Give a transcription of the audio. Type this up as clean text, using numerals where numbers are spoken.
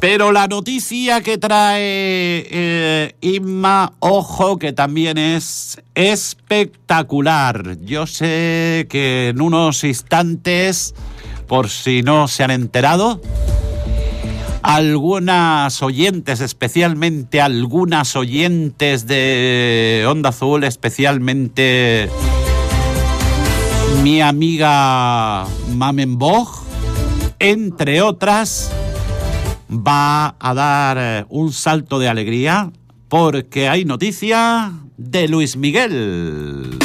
Pero la noticia que trae Inma, ojo, que también es espectacular. Yo sé que en unos instantes, por si no se han enterado, algunas oyentes, especialmente algunas oyentes de Onda Azul, especialmente mi amiga Mamenboj, entre otras, va a dar un salto de alegría porque hay noticia de Luis Miguel.